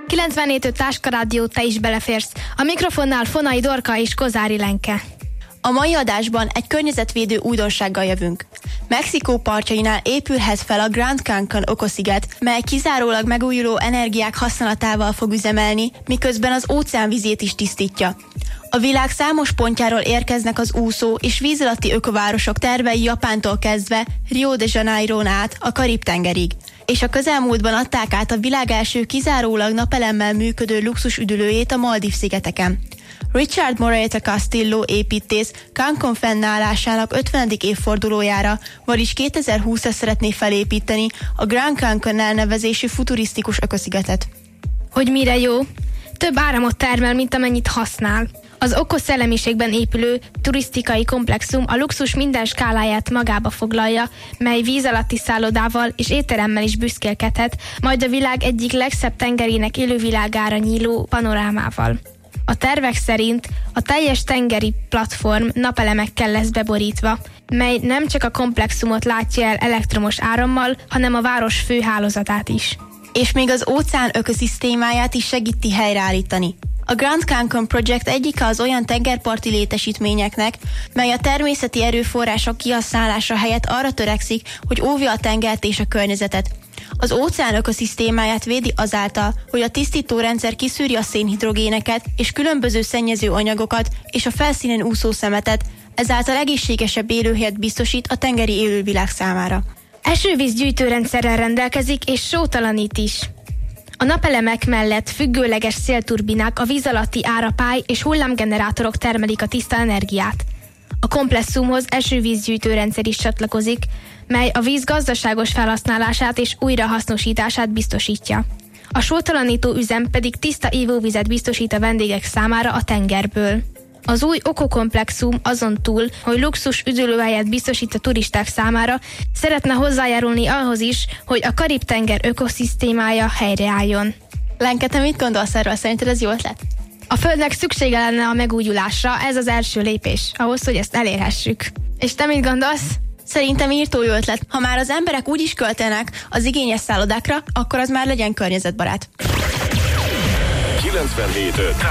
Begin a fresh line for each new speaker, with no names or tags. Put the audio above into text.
94.5 Táskarádió, te is beleférsz. A mikrofonnál Fonai Dorka és Kozári Lenke.
A mai adásban egy környezetvédő újdonsággal jövünk. Mexikó partjainál épülhet fel a Grand Cancún ökosziget, mely kizárólag megújuló energiák használatával fog üzemelni, miközben az óceánvizét is tisztítja. A világ számos pontjáról érkeznek az úszó és víz alatti ökovárosok tervei Japántól kezdve Rio de Janeiron át a Karib-tengerig, és a közelmúltban adták át a világ első kizárólag napelemmel működő luxusüdülőjét a Maldív-szigeteken. Richard Moreta Castillo építész Cancún fennállásának 50. évfordulójára, vagyis 2020-ra szeretné felépíteni a Grand Cancún elnevezésű futurisztikus ökoszigetet.
Hogy mire jó? Több áramot termel, mint amennyit használ. Az okos szellemiségben épülő turisztikai komplexum a luxus minden skáláját magába foglalja, mely víz alatti szállodával és étteremmel is büszkélkedhet, majd a világ egyik legszebb tengerének élővilágára nyíló panorámával. A tervek szerint a teljes tengeri platform napelemekkel lesz beborítva, mely nem csak a komplexumot látja el elektromos árammal, hanem a város főhálózatát is.
És még az óceán ökoszisztémáját is segíti helyreállítani. A Grand Cancún Project egyike az olyan tengerparti létesítményeknek, mely a természeti erőforrások kihasználása helyett arra törekszik, hogy óvja a tengert és a környezetet. Az óceán ökoszisztémáját védi azáltal, hogy a tisztítórendszer kiszűri a szénhidrogéneket és különböző szennyező anyagokat és a felszínen úszó szemetet, ezáltal egészségesebb élőhelyet biztosít a tengeri élővilág számára.
Esővíz gyűjtőrendszerrel rendelkezik és sótalanít is. A napelemek mellett függőleges szélturbinák, a víz alatti árapály és hullámgenerátorok termelik a tiszta energiát. A komplexumhoz esővízgyűjtőrendszer is csatlakozik, mely a víz gazdaságos felhasználását és újrahasznosítását biztosítja. A sótalanító üzem pedig tiszta ivóvizet biztosít a vendégek számára a tengerből. Az új ökokomplexum azon túl, hogy luxus üdülőhelyet biztosít a turisták számára, szeretne hozzájárulni ahhoz is, hogy a Karib-tenger ökoszisztémája helyreálljon.
Lenke, te mit gondolsz erről? Szerinted ez jó ötlet?
A Földnek szüksége lenne a megújulásra, ez az első lépés, ahhoz, hogy ezt elérhessük. És te mit gondolsz?
Szerintem írtó jó ötlet. Ha már az emberek úgy is költenek az igényes szállodákra, akkor az már legyen környezetbarát.
97.5